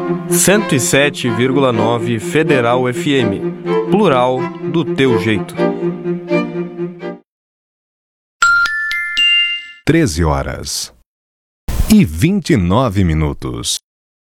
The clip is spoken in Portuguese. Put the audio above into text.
107,9 Federal FM. Plural do teu jeito. 13h29.